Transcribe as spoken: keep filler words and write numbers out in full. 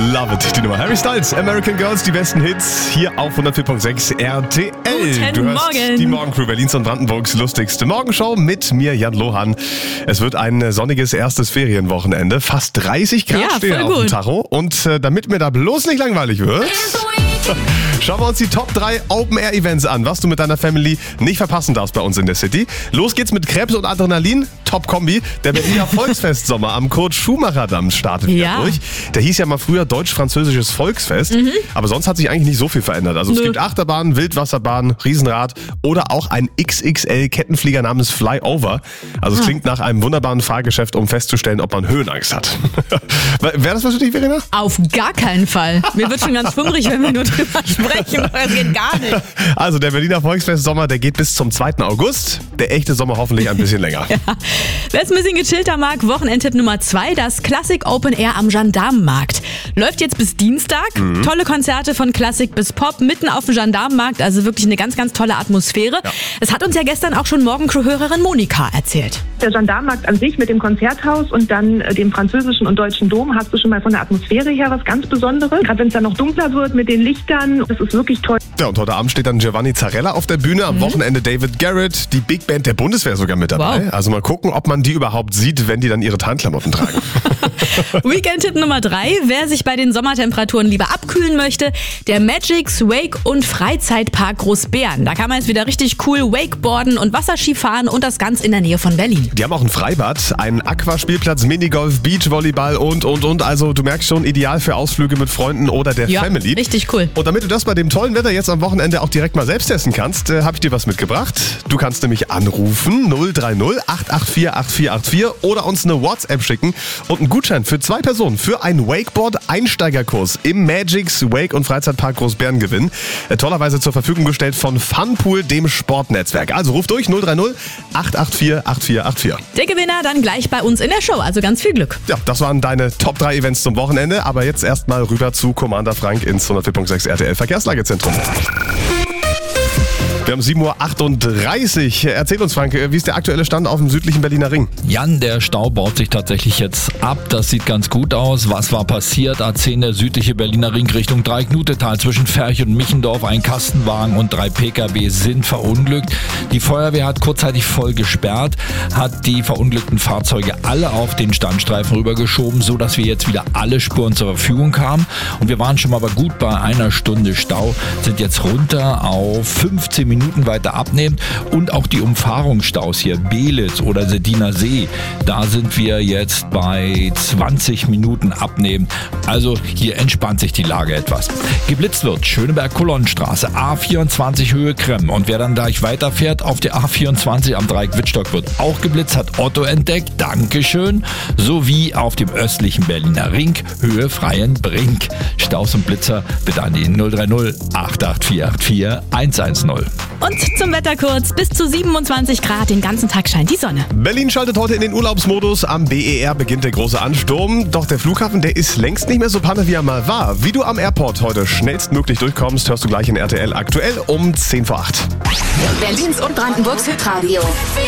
Love It, die Nummer. Harry Styles, American Girls, die besten Hits, hier auf hundertvier Komma sechs R T L. Guten du hörst Morgen. Die Morgencrew, Berlins und Brandenburgs lustigste Morgenshow mit mir, Jan Lohan. Es wird ein sonniges erstes Ferienwochenende. Fast dreißig Grad Ja, stehen voll auf dem gut. Tacho. Und äh, damit mir da bloß nicht langweilig wird, schauen wir uns die Top drei Open-Air-Events an, was du mit deiner Family nicht verpassen darfst bei uns in der City. Los geht's mit Krebs und Adrenalin. Top-Kombi. Der Berliner Volksfestsommer am Kurt-Schumacher-Damm startet wieder Ja. durch. Der hieß ja mal früher Deutsch-Französisches Volksfest. Mhm. Aber sonst hat sich eigentlich nicht so viel verändert. Also es Nö. gibt Achterbahn, Wildwasserbahn, Riesenrad oder auch ein X X L-Kettenflieger namens Flyover. Also es Ah. klingt nach einem wunderbaren Fahrgeschäft, um festzustellen, ob man Höhenangst hat. Wäre das was für dich, Verena? Auf gar keinen Fall. Mir wird schon ganz hungrig, wenn wir nur drüber sprechen. Das geht gar nicht. Also der Berliner Volksfest-Sommer, der geht bis zum zweiten August. Der echte Sommer hoffentlich ein bisschen länger. Wer es ein bisschen gechillter mag, Wochenendtipp Nummer zwei, das Classic Open Air am Gendarmenmarkt. Läuft jetzt bis Dienstag. Mhm. Tolle Konzerte von Klassik bis Pop, mitten auf dem Gendarmenmarkt. Also wirklich eine ganz, ganz tolle Atmosphäre. Ja. Das hat uns ja gestern auch schon Morgencrew-Hörerin Monika erzählt. Der Gendarmenmarkt an sich mit dem Konzerthaus und dann äh, dem französischen und deutschen Dom hast du schon mal von der Atmosphäre her was ganz Besonderes. Gerade wenn es dann noch dunkler wird mit den Lichtern, das ist wirklich toll. Ja, und heute Abend steht dann Giovanni Zarella auf der Bühne. Am Wochenende David Garrett, die Big Band der Bundeswehr sogar mit dabei. Wow. Also mal gucken, ob man die überhaupt sieht, wenn die dann ihre Tarnklamotten tragen. Weekend-Tipp Nummer drei, wer sich bei den Sommertemperaturen lieber abkühlen möchte, der Magix Wake und Freizeitpark Großbären. Da kann man jetzt wieder richtig cool Wakeboarden und Wasserski fahren und das ganz in der Nähe von Berlin. Die haben auch ein Freibad, einen Aquaspielplatz, Minigolf, Beachvolleyball und, und, und. Also du merkst schon, ideal für Ausflüge mit Freunden oder der Ja, Family. richtig cool. Und damit du das bei dem tollen Wetter jetzt am Wochenende auch direkt mal selbst testen kannst, äh, habe ich dir was mitgebracht. Du kannst nämlich anrufen null drei null acht acht vier acht vier acht vier oder uns eine WhatsApp schicken und einen Gutschein für zwei Personen für einen Wakeboard-Einsteigerkurs im Magix Wake und Freizeitpark Großbären gewinnen. Äh, tollerweise zur Verfügung gestellt von Funpool, dem Sportnetzwerk. Also ruf durch null drei null acht acht vier acht vier acht vier. Der Gewinner dann gleich bei uns in der Show, also ganz viel Glück. Ja, das waren deine Top drei Events zum Wochenende. Aber jetzt erstmal rüber zu Commander Frank ins hundertvier Komma sechs R T L Verkehrslagezentrum. Wir haben sieben Uhr achtunddreißig. Erzähl uns, Frank, wie ist der aktuelle Stand auf dem südlichen Berliner Ring? Jan, der Stau baut sich tatsächlich jetzt ab. Das sieht ganz gut aus. Was war passiert? A zehn, der südliche Berliner Ring Richtung Dreiecknutetal zwischen Ferch und Michendorf. Ein Kastenwagen und drei Pkw sind verunglückt. Die Feuerwehr hat kurzzeitig voll gesperrt, hat die verunglückten Fahrzeuge alle auf den Standstreifen rübergeschoben, sodass wir jetzt wieder alle Spuren zur Verfügung haben. Und wir waren schon mal aber gut bei einer Stunde Stau, sind jetzt runter auf fünfzehn Minuten weiter abnehmend. Und auch die Umfahrungsstaus hier, Belitz oder Seddiner See, da sind wir jetzt bei zwanzig Minuten abnehmend. Also hier entspannt sich die Lage etwas. Geblitzt wird Schöneberg-Kolonnenstraße, A vierundzwanzig Höhe Kremm. Und wer dann gleich weiterfährt auf der A vierundzwanzig am Dreieck Wittstock wird auch geblitzt, hat Otto entdeckt, Dankeschön. Sowie auf dem östlichen Berliner Ring, Höhe Freienbrink. Staus und Blitzer bitte an die null drei null acht acht vier acht vier eins eins null. Und zum Wetter kurz, bis zu siebenundzwanzig Grad, den ganzen Tag scheint die Sonne. Berlin schaltet heute in den Urlaubsmodus. Am B E R beginnt der große Ansturm. Doch der Flughafen, der ist längst nicht mehr so panne, wie er mal war. Wie du am Airport heute schnellstmöglich durchkommst, hörst du gleich in R T L aktuell um zehn vor acht. Berlins und Brandenburgs Hitradio.